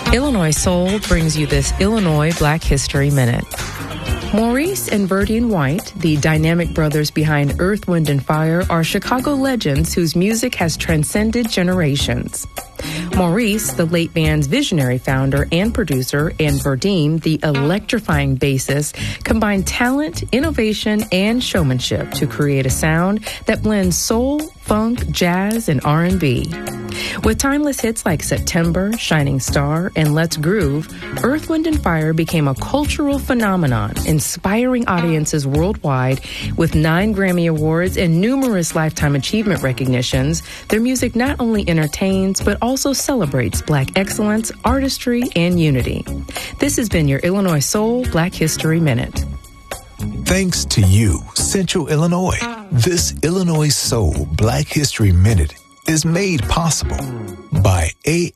Illinois Soul brings you this Illinois Black History Minute. Maurice and Verdine White, the dynamic brothers behind Earth, Wind & Fire, are Chicago legends whose music has transcended generations. Maurice, the late band's visionary founder and producer, and Verdine, the electrifying bassist, combined talent, innovation, and showmanship to create a sound that blends soul, funk, jazz, and R&B. With timeless hits like September, Shining Star, and Let's Groove, Earth, Wind & Fire became a cultural phenomenon, inspiring audiences worldwide. With 9 Grammy Awards and numerous Lifetime Achievement recognitions, their music not only entertains, but also celebrates Black excellence, artistry, and unity. This has been your Illinois Soul Black History Minute. Thanks to you, Central Illinois, this Illinois Soul Black History Minute is made possible by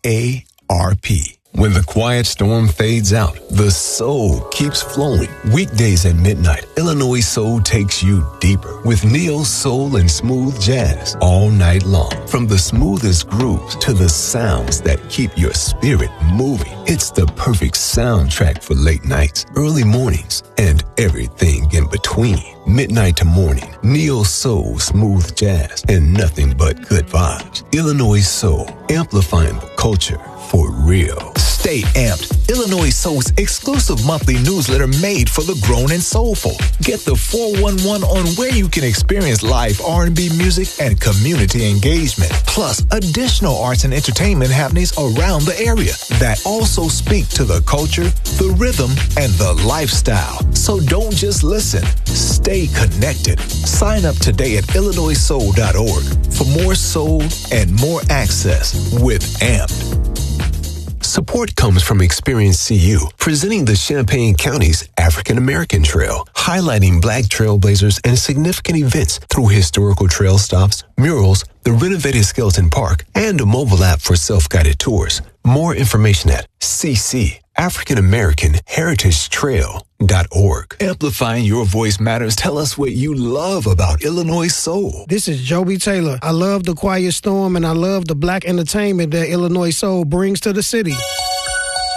AARP. When the quiet storm fades out, the soul keeps flowing. Weekdays at midnight, Illinois Soul takes you deeper with neo soul and smooth jazz all night long. From the smoothest grooves to the sounds that keep your spirit moving. It's the perfect soundtrack for late nights, early mornings, and everything in between. Midnight to morning, neo soul, smooth jazz, and nothing but good vibes. Illinois Soul, amplifying the culture for real. Stay amped. Illinois Soul's exclusive monthly newsletter made for the grown and soulful. Get the 411 on where you can experience live R&B music and community engagement, plus additional arts and entertainment happenings around the area that also speak to the culture, the rhythm, and the lifestyle. So don't just listen. Stay connected. Sign up today at illinoissoul.org for more soul and more access with AMPed. Support comes from Experience CU, presenting the Champaign County's African American Trail, highlighting Black trailblazers and significant events through historical trail stops, murals, the renovated Skeleton Park, and a mobile app for self-guided tours. More information at ccAfricanAmericanHeritageTrail.org. Amplifying your voice matters. Tell us what you love about Illinois Soul. This is Joby Taylor. I love the Quiet Storm, and I love the Black entertainment that Illinois Soul brings to the city.